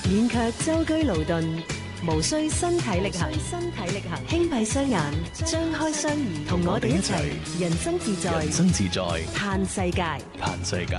免卻舟車勞頓，無需身體力行，輕閉雙眼，張開雙耳，同我哋一齊人生自在，嘆世界。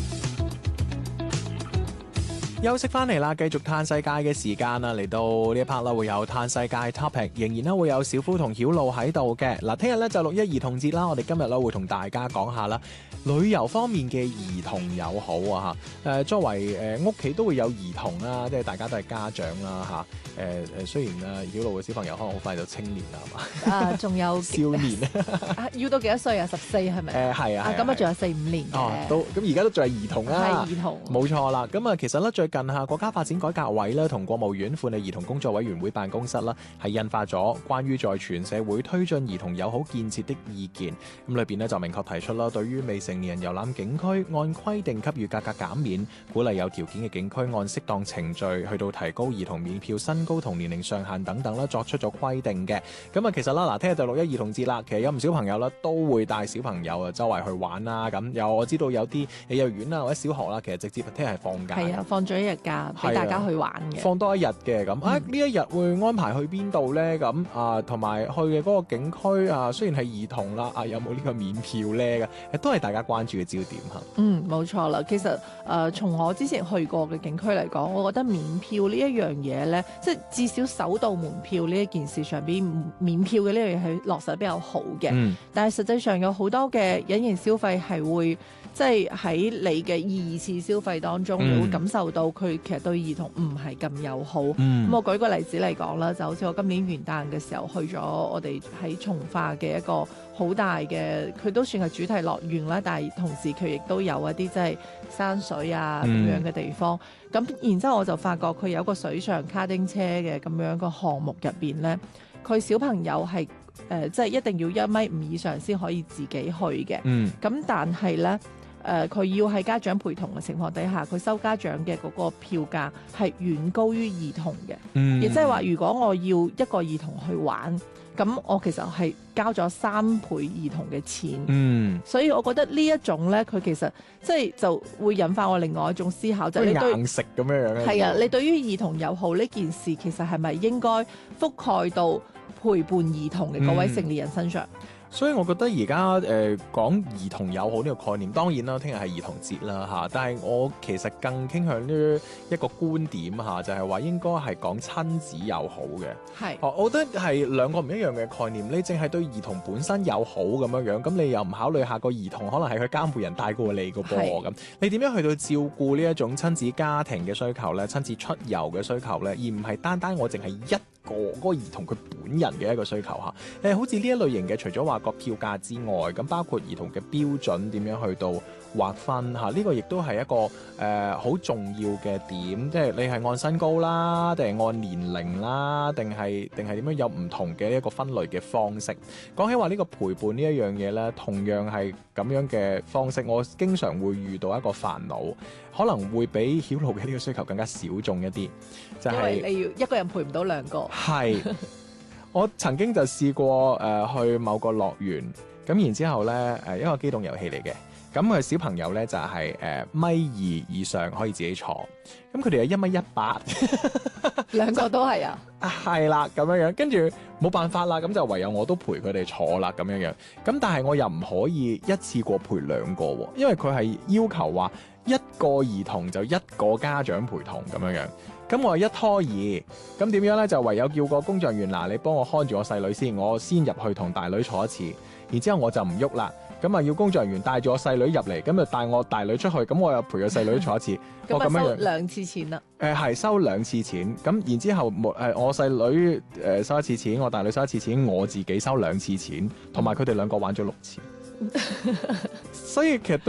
休息翻嚟啦，繼續嘆世界嘅時間啦，嚟到呢一 part 啦，會有嘆世界 topic， 仍然咧會有小夫同曉露喺度嘅。嗱，聽日咧就6·1兒童節啦，我哋今日咧會同大家講下啦，旅遊方面嘅兒童友好啊嚇。作為屋企都會有兒童啦，即係大家都係家長啦嚇。雖然啊曉露嘅小朋友可能好快就青年啦，係嘛？ 仲有少年要到幾多歲啊？14係咪？ 係啊。 咁仲有4-5年嘅。 都咁而家都仲係兒童啦。 係兒童。 冇錯啦。咁啊，其實咧最近下國家發展改革委咧同國務院婦女兒童工作委員會辦公室啦，係印發咗關於在全社會推進兒童友好建設的意見。咁裏邊咧就明確提出啦，對於未成年人遊覽景區，按規定給予價格減免，鼓勵有條件嘅景區按適當程序去到提高兒童免票身高同年齡上限等等啦，作出咗規定嘅。咁啊，其實啦，嗱，聽日就6·1兒童節啦，其實有唔少朋友啦都會帶小朋友啊周圍去玩啦。咁我知道有啲幼兒園啦或者小學啦，其實直接聽日係放假。 係啊，放咗一日假俾大家去玩嘅。 放多一日嘅咁呢一日會安排去邊度咧？咁同埋去嘅嗰個景區雖然係兒童啦，有冇呢個免票咧？都係大家關注嘅焦點嚇。 冇錯啦。其實從我之前去過嘅景區嚟講，我覺得免票呢一樣嘢咧，即係至少首度門票呢一件事上邊免票嘅呢樣嘢係落實得比較好嘅。但係實際上有好多嘅隱形消費係會即係喺你嘅二次消費當中，你會感受到佢其實對兒童唔係咁友好。咁我舉個例子嚟講啦，就好似我今年元旦嘅時候去咗我哋喺從化嘅一個好大嘅，佢都算係主題樂園啦，但係同時佢亦都有一啲即係山水啊咁樣嘅地方。咁然之後我就發覺佢有個水上卡丁車嘅咁樣個項目入邊咧，佢小朋友係即係一定要1.5米以上先可以自己去嘅。咁但係咧佢要喺家長陪同嘅情況底下，佢收家長嘅嗰個票價係遠高於兒童嘅。亦即係話，如果我要一個兒童去玩，咁我其實係交咗3倍兒童嘅錢。所以我覺得呢一種咧，佢其實即係就會引發我另外一種思考，就係你對硬食咁樣係啊，你對於兒童友好呢件事，其實係咪應該覆蓋到陪伴兒童嘅嗰位成年人身上？ 所以我覺得而家講兒童友好呢個概念，當然啦，聽日係兒童節啦嚇，但係我其實更傾向呢一個觀點嚇，就係話應該係講親子友好嘅。 係， 我覺得係兩個唔一樣嘅概念。你淨係對兒童本身友好咁樣，咁你又唔考慮下個兒童可能係佢監護人帶過你個噃咁，你點樣去到照顧呢一種親子家庭嘅需求咧，親子出遊嘅需求咧，而唔係單單我淨係一個嗰個兒童佢本人嘅一個需求嚇。好似呢一類型嘅，除咗話個票價之外，咁包括兒童嘅標準點樣去到劃分嚇，呢個亦都係一個好重要嘅點，即係你係按身高啦，定係按年齡啦，定係點樣有唔同嘅一個分類嘅方式。講起話呢個陪伴呢一樣嘢呢，同樣係咁樣嘅方式，我經常會遇到一個煩惱，可能會比曉露嘅呢個需求更加小眾一啲，就係因為你要一個人陪唔到兩個。 係。我曾經就試過去某個樂園，咁然之後咧一個機動遊戲嚟嘅，咁佢小朋友咧就係1.2米以上可以自己坐，咁佢哋係1.18米， 兩個都係啊， 係啦咁樣，跟住冇辦法啦，咁就唯有我都陪佢哋坐啦咁樣，咁但係我又唔可以一次過陪兩個喎，因為佢係要求話一個兒童就一個家長陪同咁樣。咁我係1拖2，咁點樣咧？就唯有叫個工作人員嗱，你幫我看住我細女先，我先入去同大女坐一次，然之後我就唔喐啦。咁要工作人員帶住我細女入嚟，咁就帶我大女出去，咁我又陪個細女坐一次。 咁咁收2次錢啦。 係收2次錢，咁然之後我細女收1次錢，我大女收1次錢，我自己收2次錢，同埋佢哋兩個玩咗6次。所以其實